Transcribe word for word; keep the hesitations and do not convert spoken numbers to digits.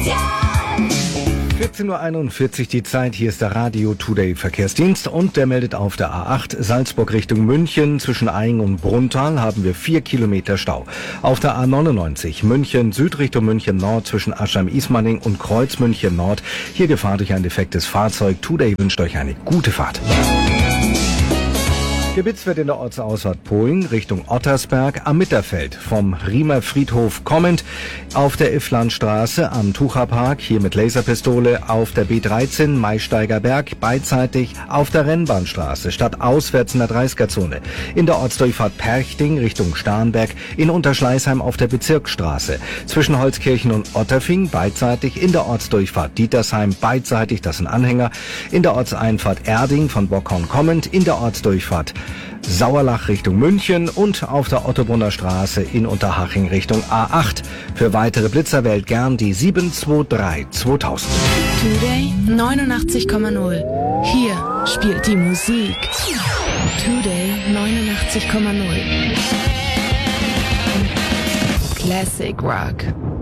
vierzehn Uhr einundvierzig die Zeit, hier ist der Radio Today Verkehrsdienst und der meldet auf der A acht Salzburg Richtung München. Zwischen Aing und Brunnthal haben wir vier Kilometer Stau. Auf der A neunundneunzig München Süd Richtung München Nord zwischen Aschheim-Ismaning und Kreuz München Nord. Hier Gefahr durch ein defektes Fahrzeug. Today wünscht euch eine gute Fahrt. Gebitzt wird in der Ortsausfahrt Poing Richtung Ottersberg am Mitterfeld. Vom Riemer Friedhof kommend auf der Ifflandstraße am Tucherpark, hier mit Laserpistole, auf der B dreizehn Maisteiger Berg, beidseitig auf der Rennbahnstraße, statt auswärts in der dreißiger-Zone. In der Ortsdurchfahrt Perchting Richtung Starnberg, in Unterschleißheim auf der Bezirksstraße. Zwischen Holzkirchen und Otterfing, beidseitig in der Ortsdurchfahrt Dietersheim, beidseitig, das sind Anhänger. In der Ortseinfahrt Erding von Bockhorn kommend, in der Ortsdurchfahrt Sauerlach Richtung München und auf der Ottobrunner Straße in Unterhaching Richtung A acht. Für weitere Blitzer wählt gern die sieben zwei drei zweitausend. Today neunundachtzig Komma null. Hier spielt die Musik. Today neunundachtzig Komma null. Classic Rock.